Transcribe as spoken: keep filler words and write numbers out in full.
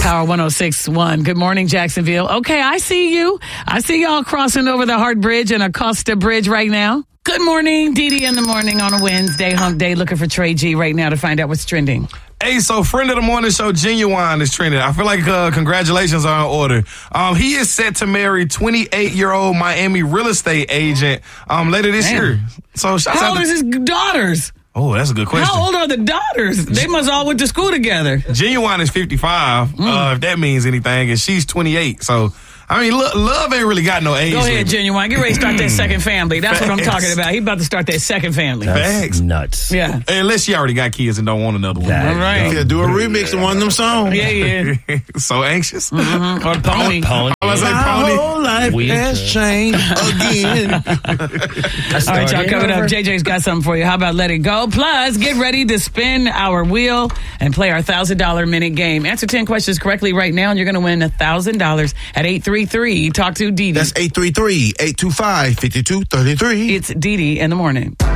Power one oh six point one. Good morning, Jacksonville. Okay, I see you. I see y'all crossing over the Hart Bridge and Acosta Bridge right now. Good morning, Dee Dee in the morning on a Wednesday, hump day, looking for Trey G right now to find out what's trending. Hey, so friend of the morning show, Genuine, is trending. I feel like uh, congratulations are in order. Um, he is set to marry twenty-eight-year-old Miami real estate agent um, later this Damn. year. So shout How out old is to- his daughters? Oh, that's a good question. How old are the daughters? They must all went to school together. Genuine is fifty-five, mm. uh, if that means anything, and she's twenty-eight. So, I mean, lo- love ain't really got no age. Go ahead, limit. Genuine. Get ready to start that second family. That's what I'm Facts. talking about. He about to start that second family. That's Facts. nuts. Yeah. Unless she already got kids and don't want another one. That- All right. Yeah, do a remix of one of them songs. Yeah, yeah. So anxious. Mm-hmm. Or pony. Pony. I was like, My pony. whole life We has too. changed again. All right, y'all, coming up, J J's got something for you. How about Let It Go? Plus, get ready to spin our wheel and play our one thousand dollars minute game. Answer ten questions correctly right now, and you're going to win one thousand dollars at eight three three. Talk to Dee Dee. That's eight three three, eight two five, five two three three. It's Dee Dee in the morning.